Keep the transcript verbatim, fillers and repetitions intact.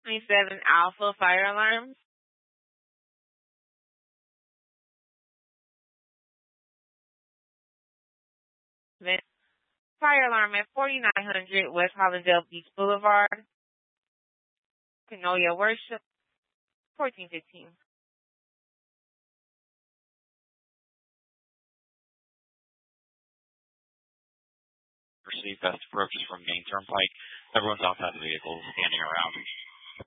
twenty-seven Alpha Fire Alarms. Then fire alarm at forty-nine hundred West Hollandale Beach Boulevard. Canoia Worship, fourteen fifteen. Received best approaches from Main Turnpike. Everyone's outside the vehicle, standing around.